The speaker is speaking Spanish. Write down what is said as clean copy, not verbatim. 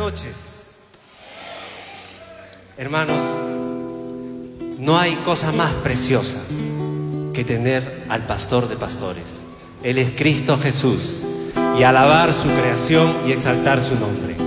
noches. Hermanos, no hay cosa más preciosa que tener al pastor de pastores. Él es Cristo Jesús, y alabar su creación y exaltar su nombre.